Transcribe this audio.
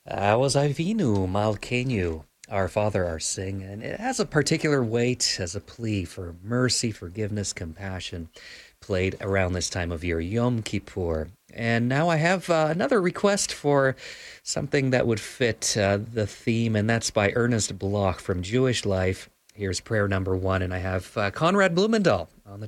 Awaz Avinu Malkeinu, Our Father, our Sing, and it has a particular weight as a plea for mercy, forgiveness, compassion, played around this time of year, Yom Kippur. And now I have another request for something that would fit the theme, and that's by Ernest Bloch from Jewish Life. Here's prayer number one, and I have Conrad Blumendahl on the